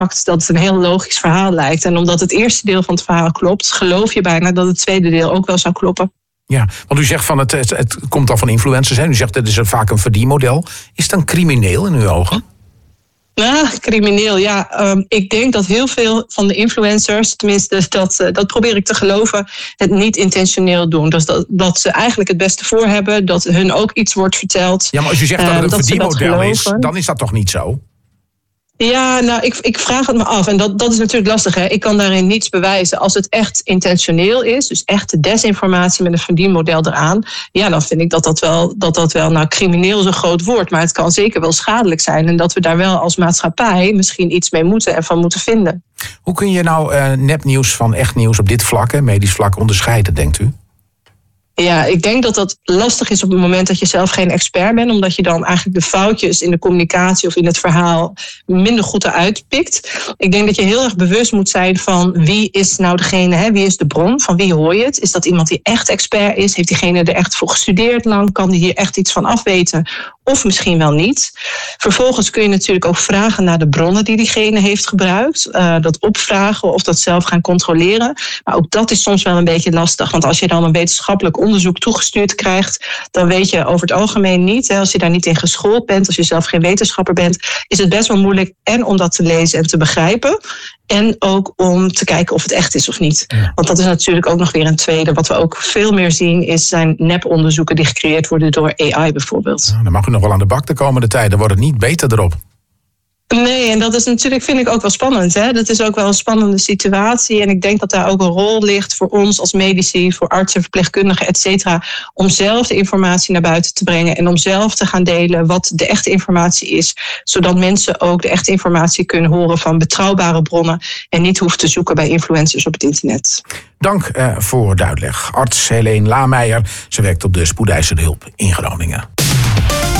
dat het een heel logisch verhaal lijkt. En omdat het eerste deel van het verhaal klopt, geloof je bijna dat het tweede deel ook wel zou kloppen. Ja, want u zegt van het komt al van influencers. Hè? U zegt dat is vaak een verdienmodel. Is het dan crimineel in uw ogen? Ja, crimineel, ja. Ik denk dat heel veel van de influencers, tenminste dat probeer ik te geloven, het niet intentioneel doen. Dus dat ze eigenlijk het beste voor hebben, dat hun ook iets wordt verteld. Ja, maar als u zegt dat het een verdienmodel is, dan is dat toch niet zo? Ja, nou, ik vraag het me af. En dat is natuurlijk lastig, hè. Ik kan daarin niets bewijzen. Als het echt intentioneel is, dus echt de desinformatie met een verdienmodel eraan, ja, dan vind ik dat wel, nou, crimineel is een groot woord, maar het kan zeker wel schadelijk zijn. En dat we daar wel als maatschappij misschien iets mee moeten en van moeten vinden. Hoe kun je nou nepnieuws van echt nieuws op dit vlak, medisch vlak, onderscheiden, denkt u? Ja, ik denk dat dat lastig is op het moment dat je zelf geen expert bent, omdat je dan eigenlijk de foutjes in de communicatie of in het verhaal minder goed eruit pikt. Ik denk dat je heel erg bewust moet zijn van wie is nou degene, wie is de bron, van wie hoor je het? Is dat iemand die echt expert is? Heeft diegene er echt voor gestudeerd lang? Kan die hier echt iets van afweten? Of misschien wel niet. Vervolgens kun je natuurlijk ook vragen naar de bronnen die diegene heeft gebruikt. Dat opvragen of dat zelf gaan controleren. Maar ook dat is soms wel een beetje lastig. Want als je dan een wetenschappelijk onderzoek toegestuurd krijgt, dan weet je over het algemeen niet, als je daar niet in geschoold bent, als je zelf geen wetenschapper bent, is het best wel moeilijk en om dat te lezen en te begrijpen. En ook om te kijken of het echt is of niet. Ja. Want dat is natuurlijk ook nog weer een tweede. Wat we ook veel meer zien zijn neponderzoeken die gecreëerd worden door AI bijvoorbeeld. Nou, dan mag u nog wel aan de bak de komende tijd. Dan wordt het niet beter erop. Nee, en dat is natuurlijk, vind ik ook wel spannend. Hè? Dat is ook wel een spannende situatie. En ik denk dat daar ook een rol ligt voor ons als medici, voor artsen, verpleegkundigen, et cetera, om zelf de informatie naar buiten te brengen en om zelf te gaan delen wat de echte informatie is. Zodat mensen ook de echte informatie kunnen horen van betrouwbare bronnen en niet hoeven te zoeken bij influencers op het internet. Dank voor de uitleg. Arts Helene Lameijer. Ze werkt op de spoedeisende hulp in Groningen.